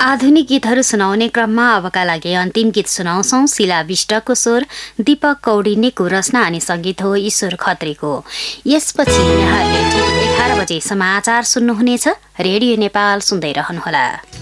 आधुनिक गीतहरू सुनाउने क्रममा अबका लागि अन्तिम गीत सुनाउँछौं। शिला विष्टको स्वर, दीपक कौडिनेको रचना अनि संगीत हो ईश्वर खत्रीको। यसपछि यहाँले ठीक 11 बजे समाचार सुन्नुहुनेछ। रेडियो नेपाल सुन्दै रहनुहोला।